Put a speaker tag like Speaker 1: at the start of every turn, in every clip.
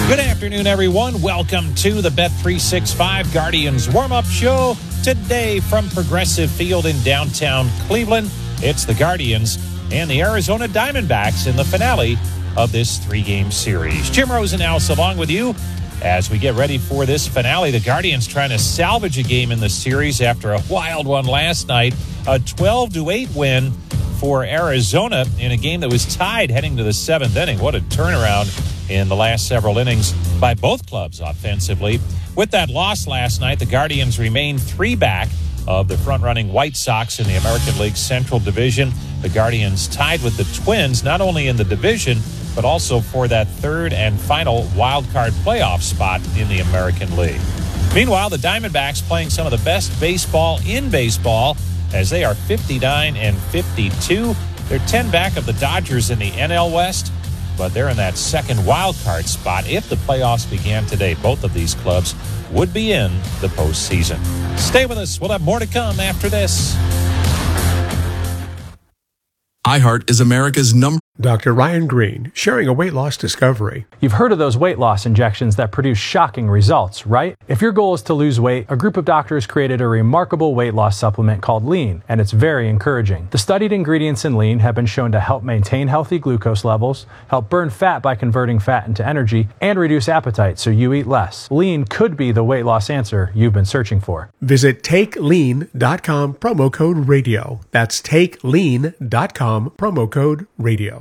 Speaker 1: Good afternoon, everyone. Welcome to the Bet365 Guardians warm-up show. Today from Progressive Field in downtown Cleveland, it's the Guardians and the Arizona Diamondbacks in the finale of this three-game series. Jim Rosenhaus along with you as we get ready for this finale. The Guardians trying to salvage a game in the series after a wild one last night. A 12-8 win for Arizona in a game that was tied heading to the seventh inning. What a turnaround in the last several innings by both clubs offensively. With that loss last night, the Guardians remain 3 back of the front-running White Sox in the American League Central Division. The Guardians tied with the Twins, not only in the division, but also for that third and final wild card playoff spot in the American League. Meanwhile, the Diamondbacks playing some of the best baseball in baseball as they are 59-52. They're 10 back of the Dodgers in the NL West, but they're in that second wild card spot. If the playoffs began today, both of these clubs would be in the postseason. Stay with us. We'll have more to come after this.
Speaker 2: iHeart is America's number.
Speaker 3: Dr. Ryan Green, sharing a weight loss discovery.
Speaker 4: You've heard of those weight loss injections that produce shocking results, right? If your goal is to lose weight, a group of doctors created a remarkable weight loss supplement called Lean, and it's very encouraging. The studied ingredients in Lean have been shown to help maintain healthy glucose levels, help burn fat by converting fat into energy, and reduce appetite so you eat less. Lean could be the weight loss answer you've been searching for.
Speaker 3: Visit TakeLean.com, promo code radio. That's TakeLean.com, promo code radio.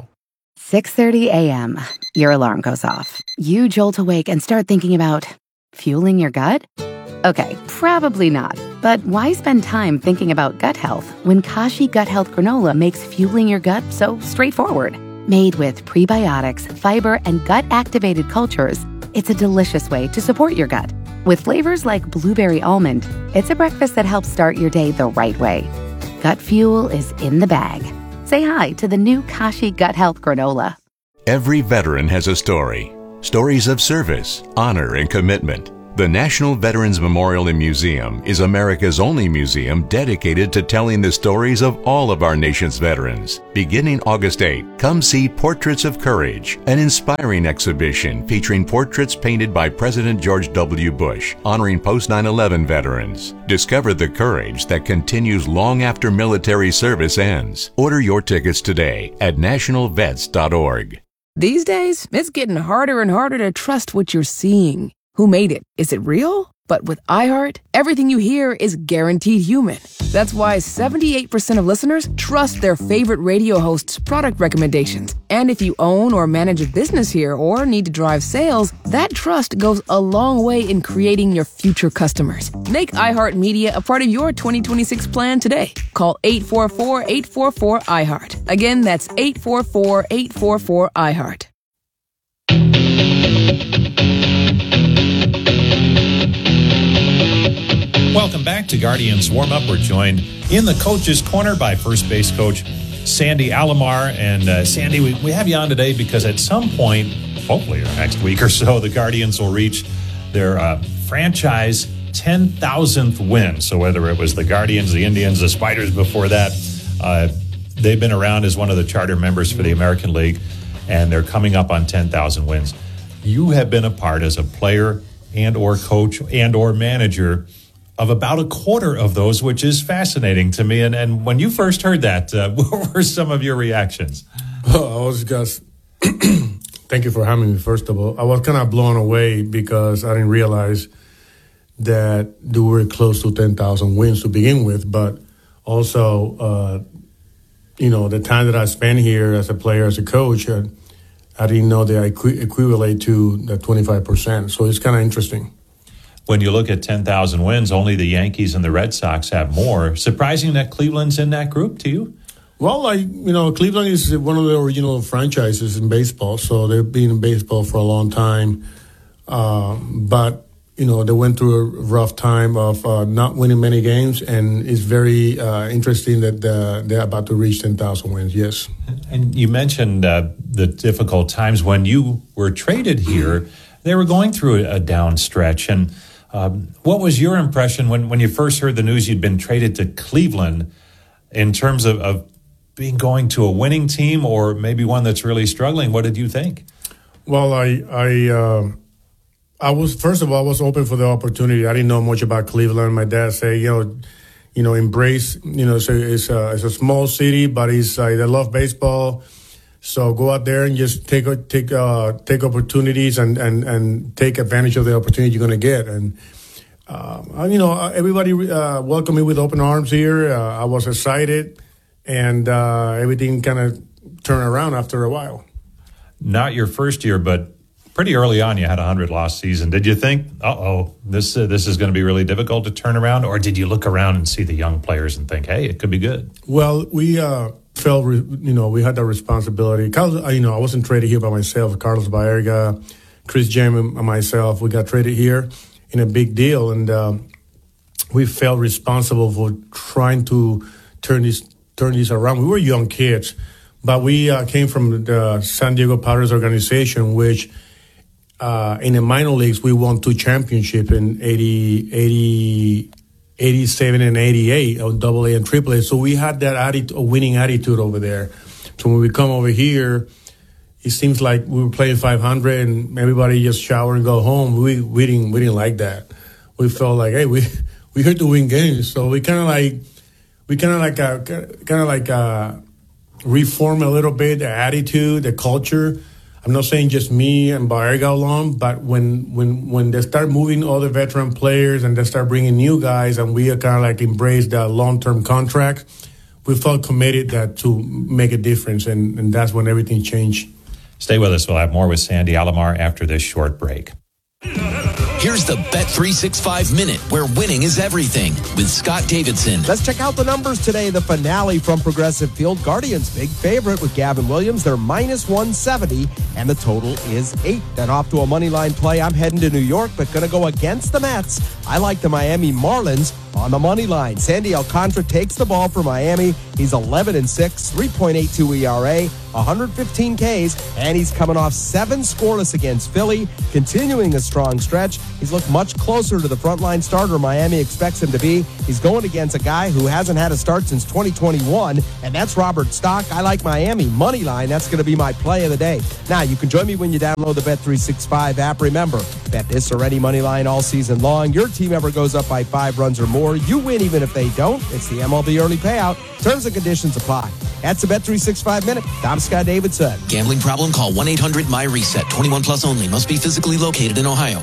Speaker 5: 6:30 a.m. Your alarm goes off. You jolt awake and start thinking about fueling your gut? Okay, probably not. But why spend time thinking about gut health when Kashi Gut Health Granola makes fueling your gut so straightforward? Made with prebiotics, fiber, and gut-activated cultures, it's a delicious way to support your gut. With flavors like blueberry almond, it's a breakfast that helps start your day the right way. Gut fuel is in the bag. Say hi to the new Kashi Gut Health Granola.
Speaker 6: Every veteran has a story. Stories of service, honor, and commitment. The National Veterans Memorial and Museum is America's only museum dedicated to telling the stories of all of our nation's veterans. Beginning August 8, come see Portraits of Courage, an inspiring exhibition featuring portraits painted by President George W. Bush, honoring post-9/11 veterans. Discover the courage that continues long after military service ends. Order your tickets today at nationalvets.org.
Speaker 7: These days, it's getting harder and harder to trust what you're seeing. Who made it? Is it real? But with iHeart, everything you hear is guaranteed human. That's why 78% of listeners trust their favorite radio host's product recommendations. And if you own or manage a business here or need to drive sales, that trust goes a long way in creating your future customers. Make iHeart Media a part of your 2026 plan today. Call 844-844-iHeart. Again, that's 844-844-iHeart.
Speaker 1: Welcome back to Guardians Warm-Up. We're joined in the coach's corner by first base coach Sandy Alomar. And Sandy, we have you on today because at some point, hopefully the next week or so, the Guardians will reach their franchise 10,000th win. So whether it was the Guardians, the Indians, the Spiders before that, they've been around as one of the charter members for the American League, and they're coming up on 10,000 wins. You have been a part as a player and or coach and or manager of about a quarter of those, which is fascinating to me. And when you first heard that, what were some of your reactions?
Speaker 8: Well, I was just, thank you for having me, first of all. I was kind of blown away because I didn't realize that we were close to 10,000 wins to begin with, but also, the time that I spent here as a player, as a coach, I didn't know that I equivalent to the 25%. So it's kind of interesting.
Speaker 1: When you look at 10,000 wins, only the Yankees and the Red Sox have more. Surprising that Cleveland's in that group to you?
Speaker 8: Well, Cleveland is one of the original franchises in baseball, so they've been in baseball for a long time. But, they went through a rough time of not winning many games, and it's very interesting that they're about to reach 10,000 wins, yes.
Speaker 1: And you mentioned the difficult times when you were traded here. They were going through a down stretch, and what was your impression when you first heard the news you'd been traded to Cleveland in terms of going to a winning team or maybe one that's really struggling? What did you think?
Speaker 8: Well, I was open for the opportunity. I didn't know much about Cleveland. My dad said, embrace, it's a small city, but they love baseball. So go out there and just take opportunities and take advantage of the opportunity you're going to get. And, everybody welcomed me with open arms here. I was excited, and everything kind of turned around after a while.
Speaker 1: Not your first year, but pretty early on, you had a 100-loss season. Did you think, this is going to be really difficult to turn around? Or did you look around and see the young players and think, hey, it could be good?
Speaker 8: Well, we felt, we had that responsibility. I wasn't traded here by myself. Carlos Baerga, Chris James, and myself, we got traded here in a big deal. And we felt responsible for trying to turn this around. We were young kids, but we came from the San Diego Padres organization, which in the minor leagues, we won 2 championships in 87 and 88 on AA and AAA. So we had that winning attitude over there. So when we come over here, it seems like we were playing 500 and everybody just shower and go home. We didn't like that. We felt like, hey, we here to win games. So we kind of reform a little bit the attitude, the culture. I'm not saying just me and Baerga alone, but when they start moving all the veteran players and they start bringing new guys, and we kind of embrace that long-term contract, we felt committed to make a difference, and that's when everything changed.
Speaker 1: Stay with us. We'll have more with Sandy Alomar after this short break.
Speaker 9: Here's the Bet365 Minute, where winning is everything, with Scott Davidson.
Speaker 10: Let's check out the numbers today. The finale from Progressive Field. Guardians, big favorite with Gavin Williams. They're minus 170, and the total is 8. Then off to a money line play. I'm heading to New York, but going to go against the Mets. I like the Miami Marlins on the money line. Sandy Alcantara takes the ball for Miami. He's 11-6, 3.82 ERA, 115 Ks, and he's coming off 7 scoreless against Philly, continuing a strong stretch. He's looked much closer to the frontline starter Miami expects him to be. He's going against a guy who hasn't had a start since 2021, and that's Robert Stock. I like Miami money line. That's going to be my play of the day. Now, you can join me when you download the Bet365 app. Remember, bet this or any money line all season long. Your team ever goes up by 5 runs or more, you win even if they don't. It's the MLB early payout. Terms and conditions apply. That's the Bet365 Minute. I'm Scott Davidson.
Speaker 9: Gambling problem? Call 1-800-MY-RESET. 21 plus only. Must be physically located in Ohio.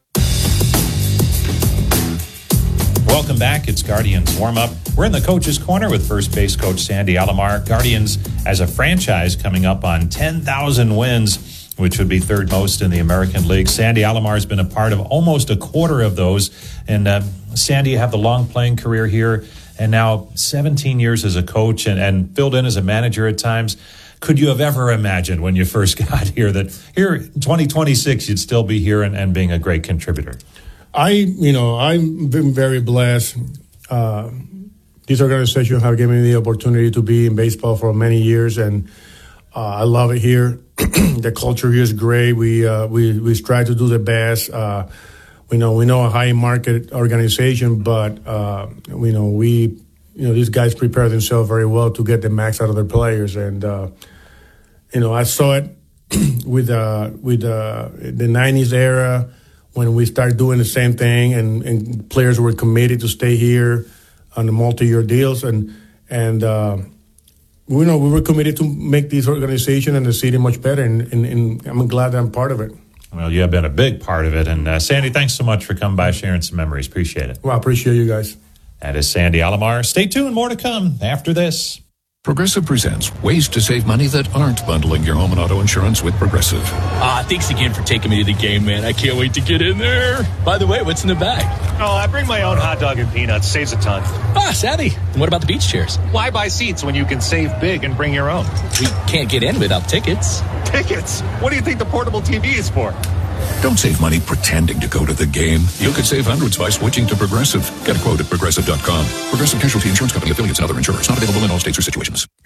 Speaker 1: Welcome back. It's Guardians warm-up. We're in the coach's corner with first base coach Sandy Alomar. Guardians, as a franchise, coming up on 10,000 wins, which would be third most in the American League. Sandy Alomar has been a part of almost a quarter of those. And Sandy, you have the long playing career here, and now 17 years as a coach and filled in as a manager at times. Could you have ever imagined when you first got here that here in 2026 you'd still be here and being a great contributor?
Speaker 8: I've been very blessed. This organization have given me the opportunity to be in baseball for many years, and I love it here. The culture here is great. We strive to do the best. We know a high market organization, but these guys prepare themselves very well to get the max out of their players, and I saw it with the 90s era when we started doing the same thing, and players were committed to stay here on the multi-year deals, and we were committed to make this organization and the city much better, and I'm glad that I'm part of it.
Speaker 1: Well, you have been a big part of it. And Sandy, thanks so much for coming by, sharing some memories. Appreciate it.
Speaker 8: Well, I appreciate you guys.
Speaker 1: That is Sandy Alomar. Stay tuned. More to come after this.
Speaker 11: Progressive presents ways to save money that aren't bundling your home and auto insurance with Progressive.
Speaker 12: Thanks again for taking me to the game, man. I can't wait to get in there. By the way, what's in the bag?
Speaker 13: Oh, I bring my own hot dog and peanuts. Saves a ton.
Speaker 12: Savvy. And what about the beach chairs?
Speaker 13: Why buy seats when you can save big and bring your own?
Speaker 12: We can't get in without tickets.
Speaker 13: Tickets? What do you think the portable TV is for?
Speaker 11: Don't save money pretending to go to the game. You could save hundreds by switching to Progressive. Get a quote at Progressive.com. Progressive Casualty Insurance Company, affiliates, and other insurers. Not available in all states or situations.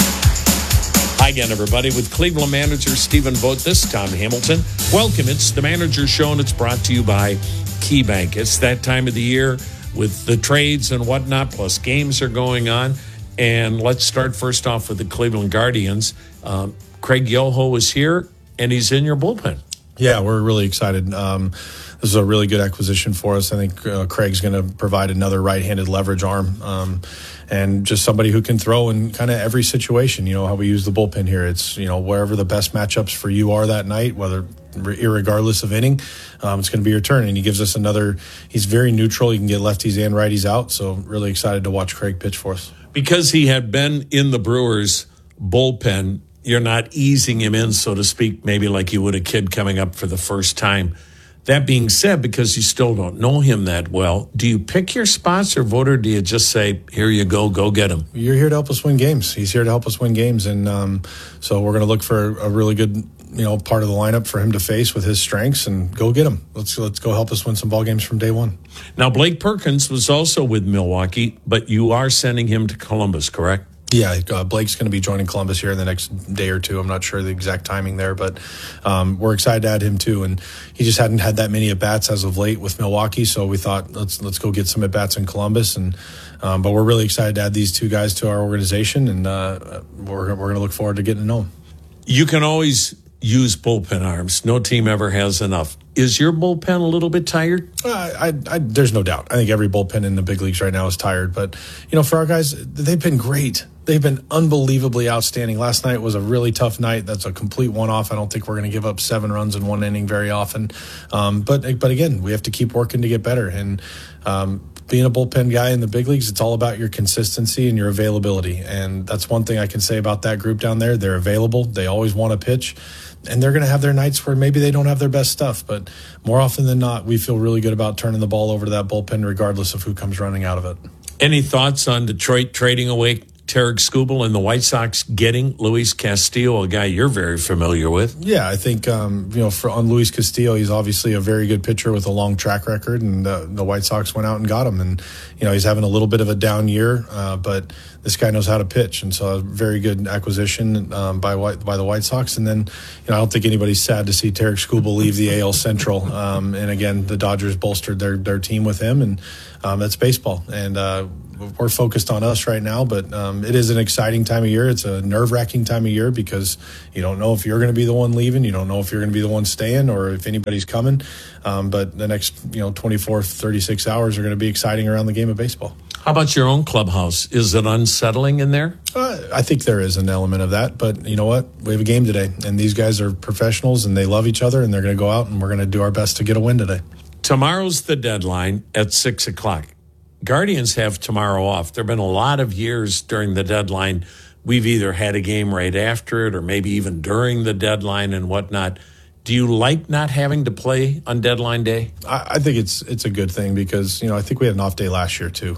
Speaker 14: Hi again, everybody. With Cleveland manager Stephen Vogt, this is Tom Hamilton. Welcome. It's the Manager Show, and it's brought to you by KeyBank. It's that time of the year with the trades and whatnot, plus games are going on. And let's start first off with the Cleveland Guardians. Craig Yoho is here, and he's in your bullpen.
Speaker 15: Yeah, we're really excited. This is a really good acquisition for us. I think Craig's going to provide another right-handed leverage arm and just somebody who can throw in kind of every situation. You know, how we use the bullpen here. It's, you know, wherever the best matchups for you are that night, whether irregardless of inning, it's going to be your turn. And he gives us another – he's very neutral. He can get lefties and righties out. So really excited to watch Craig pitch for us.
Speaker 14: Because he had been in the Brewers' bullpen, you're not easing him in, so to speak, maybe like you would a kid coming up for the first time. That being said, because you still don't know him that well, do you pick your spots or voter? Do you just say, here you go get him?
Speaker 15: You're here to help us win games. He's here to help us win games. And so we're going to look for a really good, you know, part of the lineup for him to face with his strengths and go get him. Let's go help us win some ball games from day one.
Speaker 14: Now, Blake Perkins was also with Milwaukee, but you are sending him to Columbus, correct?
Speaker 15: Yeah, Blake's going to be joining Columbus here in the next day or two. I'm not sure the exact timing there, but we're excited to add him too. And he just hadn't had that many at-bats as of late with Milwaukee, so we thought let's go get some at-bats in Columbus. And but we're really excited to add these two guys to our organization, and we're going to look forward to getting to know them.
Speaker 14: You can always use bullpen arms. No team ever has enough. Is your bullpen a little bit tired?
Speaker 15: There's no doubt. I think every bullpen in the big leagues right now is tired. But, you know, for our guys, they've been great. They've been unbelievably outstanding. Last night was a really tough night. That's a complete one-off. I don't think we're going to give up 7 runs in one inning very often. But again, we have to keep working to get better. And being a bullpen guy in the big leagues, it's all about your consistency and your availability. And that's one thing I can say about that group down there. They're available. They always want to pitch. And they're going to have their nights where maybe they don't have their best stuff. But more often than not, we feel really good about turning the ball over to that bullpen regardless of who comes running out of it.
Speaker 14: Any thoughts on Detroit trading away Tarek Skubal and the White Sox getting Luis Castillo, a guy you're very familiar with?
Speaker 15: Yeah, I think, on Luis Castillo, he's obviously a very good pitcher with a long track record, and the White Sox went out and got him. And, you know, he's having a little bit of a down year, but this guy knows how to pitch. And so a very good acquisition by the White Sox. And then, you know, I don't think anybody's sad to see Tarek Skubal leave the AL Central. And again, the Dodgers bolstered their team with him, and that's baseball. And we're focused on us right now, but it is an exciting time of year. It's a nerve-wracking time of year because you don't know if you're going to be the one leaving. You don't know if you're going to be the one staying or if anybody's coming. But the next 24, 36 hours are going to be exciting around the game of baseball.
Speaker 14: How about your own clubhouse? Is it unsettling in there?
Speaker 15: I think there is an element of that, but you know what? We have a game today, and these guys are professionals, and they love each other, and they're going to go out, and we're going to do our best to get a win today.
Speaker 14: Tomorrow's the deadline at 6 o'clock. Guardians have tomorrow off. There have been a lot of years during the deadline we've either had a game right after it or maybe even during the deadline and whatnot. Do you like not having to play on deadline day?
Speaker 15: I think it's a good thing because, I think we had an off day last year too.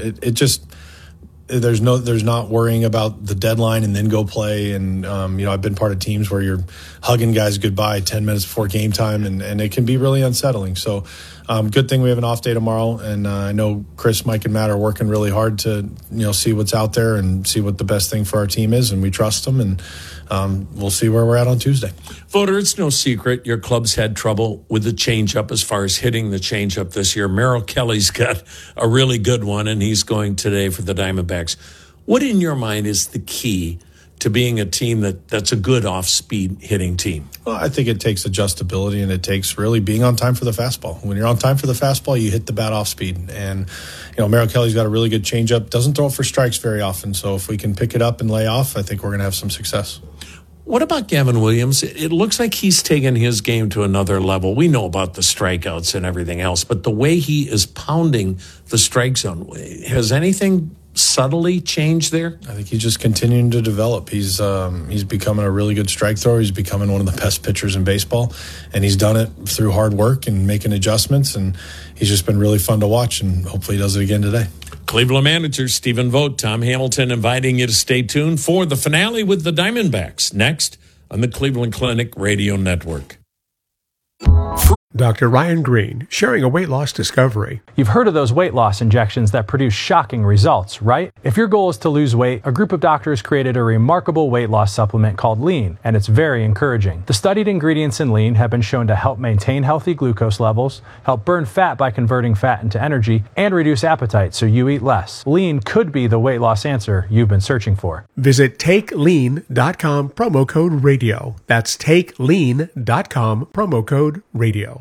Speaker 15: There's not worrying about the deadline and then go play. And, I've been part of teams where you're hugging guys goodbye 10 minutes before game time, and it can be really unsettling. So good thing we have an off day tomorrow. And I know Chris, Mike, and Matt are working really hard to, see what's out there and see what the best thing for our team is. And we trust them. And we'll see where we're at on Tuesday.
Speaker 14: Voter, it's no secret your club's had trouble with the changeup as far as hitting the changeup this year. Merrill Kelly's got a really good one, and he's going today for the Diamondbacks. What in your mind is the key to being a team that's a good off-speed hitting team?
Speaker 15: Well, I think it takes adjustability, and it takes really being on time for the fastball. When you're on time for the fastball, you hit the bat off speed. And, Merrill Kelly's got a really good changeup, doesn't throw it for strikes very often. So if we can pick it up and lay off, I think we're going to have some success.
Speaker 14: What about Gavin Williams? It looks like he's taken his game to another level. We know about the strikeouts and everything else, but the way he is pounding the strike zone, has anything subtly changed there?
Speaker 15: I think he's just continuing to develop. He's becoming a really good strike thrower. He's becoming one of the best pitchers in baseball, and he's done it through hard work and making adjustments, and he's just been really fun to watch, and hopefully he does it again today.
Speaker 14: Cleveland manager Stephen Vogt, Tom Hamilton inviting you to stay tuned for the finale with the Diamondbacks next on the Cleveland Clinic Radio Network.
Speaker 3: Dr. Ryan Green, sharing a weight loss discovery.
Speaker 4: You've heard of those weight loss injections that produce shocking results, right? If your goal is to lose weight, a group of doctors created a remarkable weight loss supplement called Lean, and it's very encouraging. The studied ingredients in Lean have been shown to help maintain healthy glucose levels, help burn fat by converting fat into energy, and reduce appetite so you eat less. Lean could be the weight loss answer you've been searching for.
Speaker 3: Visit TakeLean.com, promo code radio. That's TakeLean.com, promo code radio.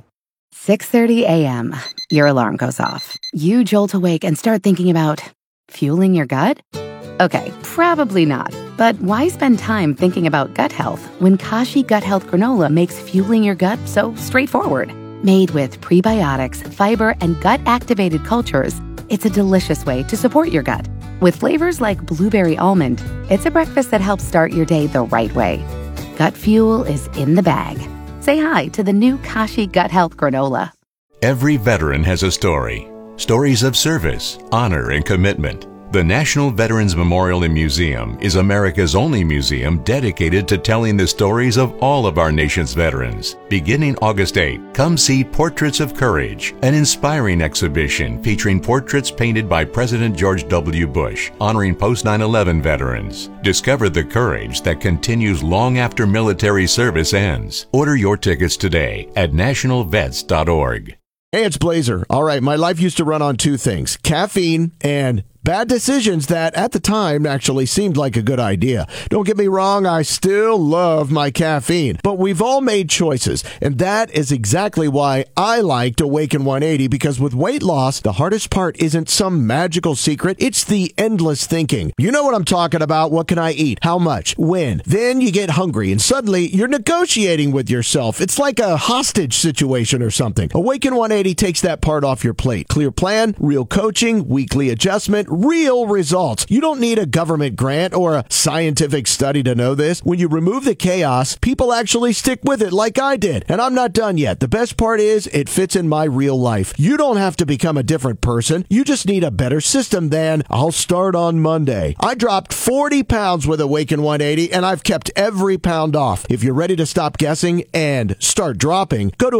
Speaker 5: 6:30 a.m. Your alarm goes off. You jolt awake and start thinking about fueling your gut? Okay, probably not. But why spend time thinking about gut health when Kashi Gut Health Granola makes fueling your gut so straightforward? Made with prebiotics, fiber, and gut-activated cultures, it's a delicious way to support your gut. With flavors like blueberry almond, it's a breakfast that helps start your day the right way. Gut fuel is in the bag. Say hi to the new Kashi Gut Health Granola.
Speaker 6: Every veteran has a story. Stories of service, honor, and commitment. The National Veterans Memorial and Museum is America's only museum dedicated to telling the stories of all of our nation's veterans. Beginning August 8, come see Portraits of Courage, an inspiring exhibition featuring portraits painted by President George W. Bush, honoring post-9/11 veterans. Discover the courage that continues long after military service ends. Order your tickets today at nationalvets.org.
Speaker 16: Hey, it's Blazer. All right, my life used to run on two things: caffeine and bad decisions that at the time actually seemed like a good idea. Don't get me wrong, I still love my caffeine, but we've all made choices, and that is exactly why I liked Awaken 180, because with weight loss, the hardest part isn't some magical secret, it's the endless thinking. You know what I'm talking about. What can I eat? How much? When? Then you get hungry, and suddenly you're negotiating with yourself. It's like a hostage situation or something. Awaken 180 takes that part off your plate. Clear plan, real coaching, weekly adjustment, real results. You don't need a government grant or a scientific study to know this. When you remove the chaos, people actually stick with it like I did. And I'm not done yet. The best part is it fits in my real life. You don't have to become a different person. You just need a better system than I'll start on Monday. I dropped 40 pounds with Awaken 180 and I've kept every pound off. If you're ready to stop guessing and start dropping, go to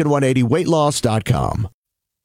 Speaker 16: awaken180weightloss.com.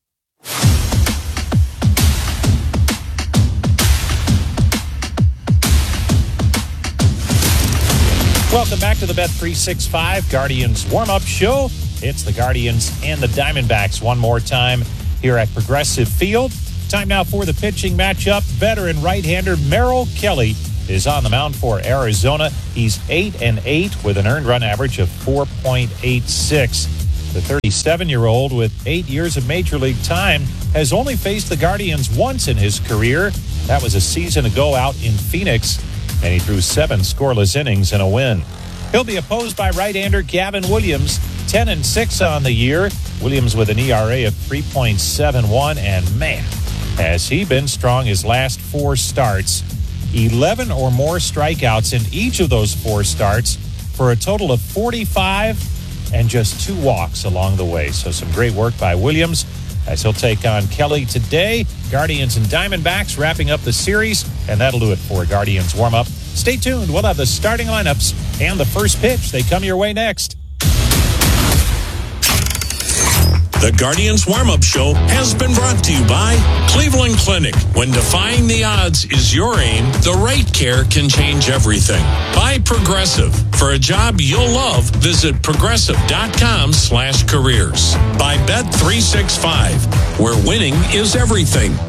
Speaker 1: Welcome back to the Bet365 Guardians warm-up show. It's the Guardians and the Diamondbacks one more time here at Progressive Field. Time now for the pitching matchup. Veteran right-hander Merrill Kelly is on the mound for Arizona. He's 8-8 with an earned run average of 4.86. The 37-year-old with 8 years of Major League time has only faced the Guardians once in his career. That was a season ago out in Phoenix, and he threw 7 scoreless innings in a win. He'll be opposed by right-hander Gavin Williams, 10-6 on the year. Williams with an ERA of 3.71, and man, has he been strong his last 4 starts. 11 or more strikeouts in each of those 4 starts for a total of 45 and just 2 walks along the way. So some great work by Williams as he'll take on Kelly today. Guardians and Diamondbacks wrapping up the series, and that'll do it for Guardians warm-up. Stay tuned. We'll have the starting lineups and the first pitch. They come your way next.
Speaker 14: The Guardians Warm-Up Show has been brought to you by Cleveland Clinic. When defying the odds is your aim, the right care can change everything. By Progressive. For a job you'll love, visit progressive.com/careers. By Bet365, where winning is everything.